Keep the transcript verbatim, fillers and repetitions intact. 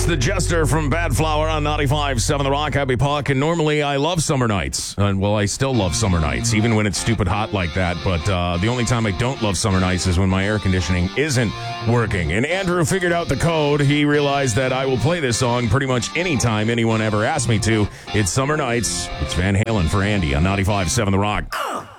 It's the Jester from Bad Flower on ninety-five point seven The Rock. Happy Puck. And normally I love summer nights. And well, I still love summer nights, even when it's stupid hot like that. But uh, the only time I don't love summer nights is when my air conditioning isn't working. And Andrew figured out the code. He realized that I will play this song pretty much anytime anyone ever asks me to. It's Summer Nights. It's Van Halen for Andy on ninety-five point seven The Rock.